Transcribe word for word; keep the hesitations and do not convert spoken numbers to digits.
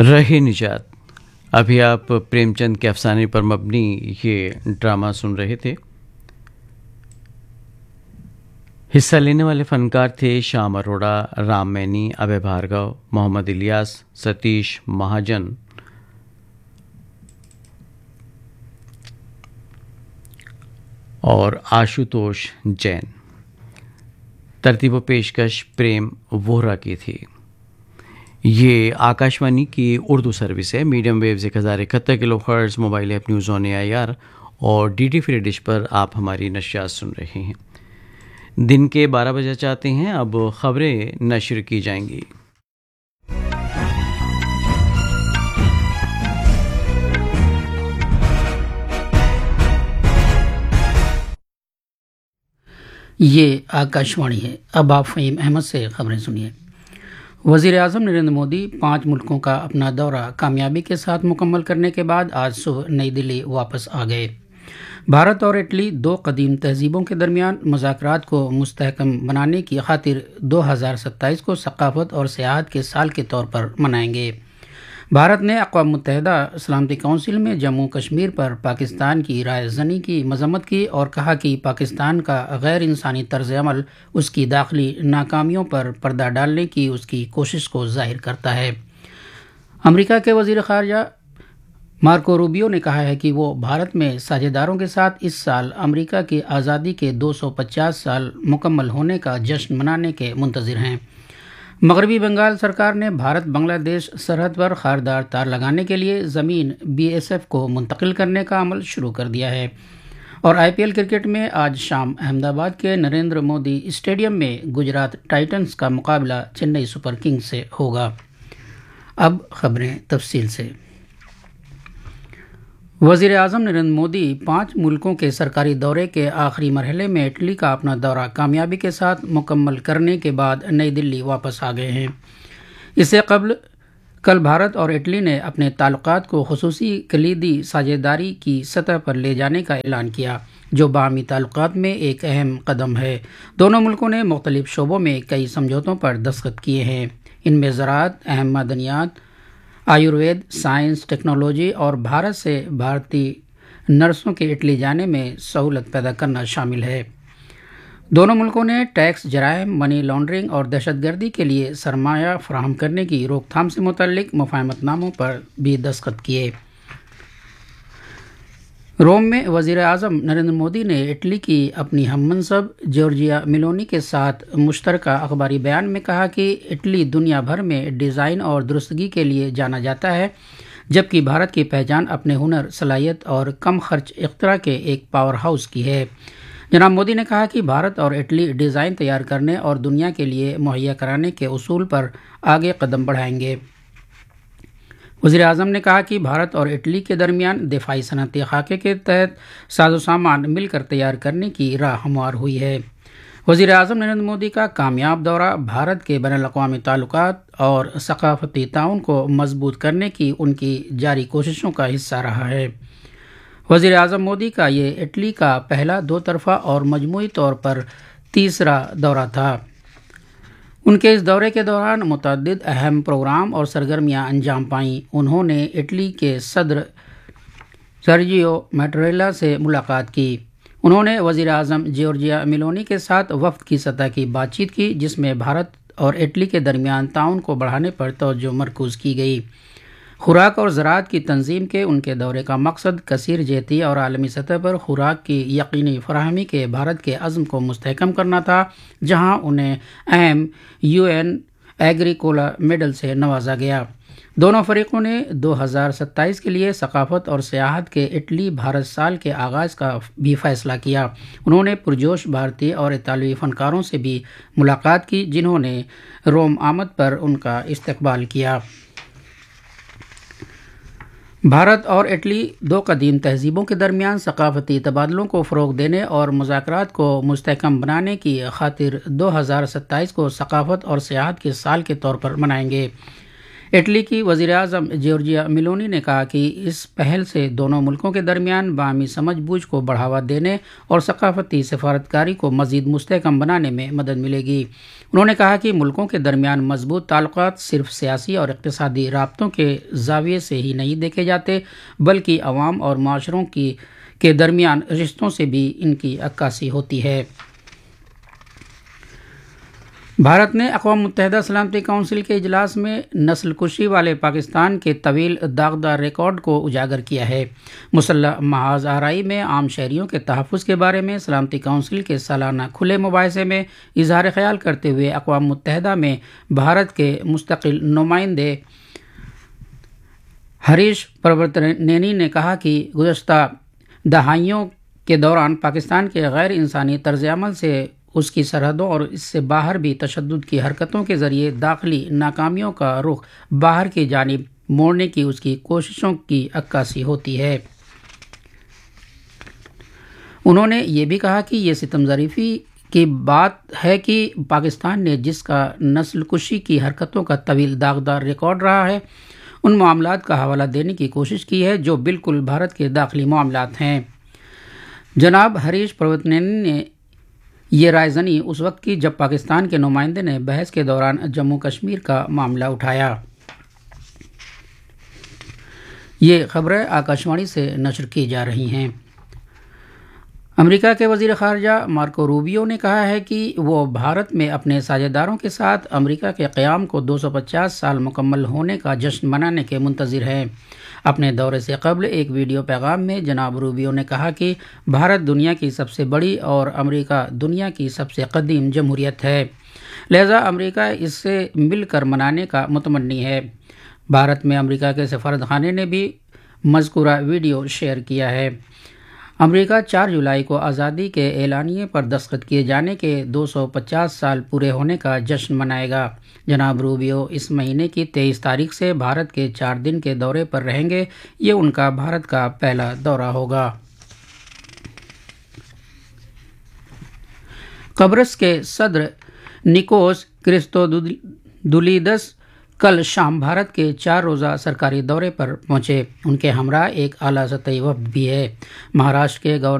رہے نجات۔ ابھی آپ پریم چند کے افسانے پر مبنی یہ ڈرامہ سن رہے تھے۔ حصہ لینے والے فنکار تھے شام اروڑا، رام مینی، ابے بھارگو، محمد الیاس، ستیش مہاجن اور آشوتوش جین۔ ترتیب و پیشکش پریم ووہرا کی تھی۔ یہ آکاشوانی کی اردو سروس ہے۔ میڈیم ویوز ایک ہزار اکہتر کلو hertz, mobile app news on a I R اور ڈی ڈی فری ڈش پر آپ ہماری نشریات سن رہے ہیں۔ دن کے بارہ بجے چاہتے ہیں، اب خبریں نشر کی جائیں گی۔ یہ آکاشوانی ہے۔ اب آپ فہیم احمد سے خبریں سنیے۔ وزیر اعظم نریندر مودی پانچ ملکوں کا اپنا دورہ کامیابی کے ساتھ مکمل کرنے کے بعد آج صبح نئی دلی واپس آ گئے۔ بھارت اور اٹلی دو قدیم تہذیبوں کے درمیان مذاکرات کو مستحکم بنانے کی خاطر دو ہزار ستائیس کو ثقافت اور سیاحت کے سال کے طور پر منائیں گے۔ بھارت نے اقوام متحدہ سلامتی کونسل میں جموں کشمیر پر پاکستان کی رائے زنی کی مذمت کی اور کہا کہ پاکستان کا غیر انسانی طرز عمل اس کی داخلی ناکامیوں پر پردہ ڈالنے کی اس کی کوشش کو ظاہر کرتا ہے۔ امریکہ کے وزیر خارجہ مارکو روبیو نے کہا ہے کہ وہ بھارت میں ساجھیداروں کے ساتھ اس سال امریکہ کی آزادی کے دو سو پچاس سال مکمل ہونے کا جشن منانے کے منتظر ہیں۔ مغربی بنگال سرکار نے بھارت بنگلہ دیش سرحد پر خاردار تار لگانے کے لیے زمین بی ایس ایف کو منتقل کرنے کا عمل شروع کر دیا ہے۔ اور آئی پی ایل کرکٹ میں آج شام احمد آباد کے نریندر مودی اسٹیڈیم میں گجرات ٹائٹنز کا مقابلہ چنئی سپر کنگز سے ہوگا۔ اب خبریں تفصیل سے۔ وزیر اعظم نریندر مودی پانچ ملکوں کے سرکاری دورے کے آخری مرحلے میں اٹلی کا اپنا دورہ کامیابی کے ساتھ مکمل کرنے کے بعد نئی دلی واپس آ گئے ہیں۔ اس سے قبل کل بھارت اور اٹلی نے اپنے تعلقات کو خصوصی کلیدی ساجھیداری کی سطح پر لے جانے کا اعلان کیا، جو باہمی تعلقات میں ایک اہم قدم ہے۔ دونوں ملکوں نے مختلف شعبوں میں کئی سمجھوتوں پر دستخط کیے ہیں۔ ان میں زراعت، اہم معدنیات، آیوروید، سائنس، ٹیکنالوجی اور بھارت سے بھارتی نرسوں کے اٹلی جانے میں سہولت پیدا کرنا شامل ہے۔ دونوں ملکوں نے ٹیکس جرائم، منی لانڈرنگ اور دہشت گردی کے لیے سرمایہ فراہم کرنے کی روک تھام سے متعلق مفاہمت ناموں پر بھی دستخط کیے۔ روم میں وزیر اعظم نریندر مودی نے اٹلی کی اپنی ہم منصب جورجیا میلونی کے ساتھ مشترکہ اخباری بیان میں کہا کہ اٹلی دنیا بھر میں ڈیزائن اور درستگی کے لیے جانا جاتا ہے، جبکہ بھارت کی پہچان اپنے ہنر، صلاحیت اور کم خرچ اختراع کے ایک پاور ہاؤس کی ہے۔ جناب مودی نے کہا کہ بھارت اور اٹلی ڈیزائن تیار کرنے اور دنیا کے لیے مہیا کرانے کے اصول پر آگے قدم بڑھائیں گے۔ وزیر اعظم نے کہا کہ بھارت اور اٹلی کے درمیان دفاعی صنعتی خاکے کے تحت ساز و سامان مل کر تیار کرنے کی راہ ہموار ہوئی ہے۔ وزیر اعظم نریندر مودی کا کامیاب دورہ بھارت کے بین الاقوامی تعلقات اور ثقافتی تعاون کو مضبوط کرنے کی ان کی جاری کوششوں کا حصہ رہا ہے۔ وزیر اعظم مودی کا یہ اٹلی کا پہلا دو طرفہ اور مجموعی طور پر تیسرا دورہ تھا۔ ان کے اس دورے کے دوران متعدد اہم پروگرام اور سرگرمیاں انجام پائیں۔ انہوں نے اٹلی کے صدر سرجیو میٹریلا سے ملاقات کی۔ انہوں نے وزیر اعظم جورجیا میلونی کے ساتھ وفد کی سطح کی بات چیت کی، جس میں بھارت اور اٹلی کے درمیان تعاون کو بڑھانے پر توجہ مرکوز کی گئی۔ خوراک اور زراعت کی تنظیم کے ان کے دورے کا مقصد کثیر جہتی اور عالمی سطح پر خوراک کی یقینی فراہمی کے بھارت کے عزم کو مستحکم کرنا تھا، جہاں انہیں اہم یو این ایگریکولا میڈل سے نوازا گیا۔ دونوں فریقوں نے دو ہزار ستائیس کے لیے ثقافت اور سیاحت کے اٹلی بھارت سال کے آغاز کا بھی فیصلہ کیا۔ انہوں نے پرجوش بھارتی اور اطالوی فنکاروں سے بھی ملاقات کی، جنہوں نے روم آمد پر ان کا استقبال کیا۔ بھارت اور اٹلی دو قدیم تہذیبوں کے درمیان ثقافتی تبادلوں کو فروغ دینے اور مذاکرات کو مستحکم بنانے کی خاطر دو ہزار ستائیس کو ثقافت اور سیاحت کے سال کے طور پر منائیں گے۔ اٹلی کی وزیر اعظم جورجیا میلونی نے کہا کہ اس پہل سے دونوں ملکوں کے درمیان باہمی سمجھ بوجھ کو بڑھاوا دینے اور ثقافتی سفارتکاری کو مزید مستحکم بنانے میں مدد ملے گی۔ انہوں نے کہا کہ ملکوں کے درمیان مضبوط تعلقات صرف سیاسی اور اقتصادی رابطوں کے زاویے سے ہی نہیں دیکھے جاتے، بلکہ عوام اور معاشروں کی کے درمیان رشتوں سے بھی ان کی عکاسی ہوتی ہے۔ بھارت نے اقوام متحدہ سلامتی کونسل کے اجلاس میں نسل کشی والے پاکستان کے طویل داغدار ریکارڈ کو اجاگر کیا ہے۔ مسلح محاذ آرائی میں عام شہریوں کے تحفظ کے بارے میں سلامتی کونسل کے سالانہ کھلے مباحثے میں اظہار خیال کرتے ہوئے اقوام متحدہ میں بھارت کے مستقل نمائندے ہریش پرورتنینی نے کہا کہ گزشتہ دہائیوں کے دوران پاکستان کے غیر انسانی طرز عمل سے اس کی سرحدوں اور اس سے باہر بھی تشدد کی حرکتوں کے ذریعے داخلی ناکامیوں کا رخ باہر کی جانب موڑنے کی اس کی کوششوں کی عکاسی ہوتی ہے۔ انہوں نے یہ بھی کہا کہ یہ ستم ظریفی کی بات ہے کہ پاکستان نے جس کا نسل کشی کی حرکتوں کا طویل داغدار ریکارڈ رہا ہے، ان معاملات کا حوالہ دینے کی کوشش کی ہے جو بالکل بھارت کے داخلی معاملات ہیں۔ جناب ہریش پرورتنینی نے یہ رائے زنی اس وقت کی جب پاکستان کے نمائندے نے بحث کے دوران جموں کشمیر کا معاملہ اٹھایا۔ یہ خبریں آکاشوانی سے نشر کی جا رہی ہیں۔ امریکہ کے وزیر خارجہ مارکو روبیو نے کہا ہے کہ وہ بھارت میں اپنے ساجھیداروں کے ساتھ امریکہ کے قیام کو دو سو پچاس سال مکمل ہونے کا جشن منانے کے منتظر ہیں۔ اپنے دورے سے قبل ایک ویڈیو پیغام میں جناب روبیو نے کہا کہ بھارت دنیا کی سب سے بڑی اور امریکہ دنیا کی سب سے قدیم جمہوریت ہے، لہذا امریکہ اس سے مل کر منانے کا متمنی ہے۔ بھارت میں امریکہ کے سفارت خانے نے بھی مذکورہ ویڈیو شیئر کیا ہے۔ امریکہ چار جولائی کو آزادی کے اعلامیے پر دستخط کیے جانے کے دو سو پچاس سال پورے ہونے کا جشن منائے گا۔ جناب روبیو اس مہینے کی تیئیس تاریخ سے بھارت کے چار دن کے دورے پر رہیں گے۔ یہ ان کا بھارت کا پہلا دورہ ہوگا۔ قبرص کے صدر نکوس کرسٹودولیدس کل شام بھارت کے چار روزہ سرکاری دورے پر پہنچے۔ ان کے ہمراہ ایک اعلیٰ سطحی وفد بھی ہے۔ مہاراشٹر کے گورنر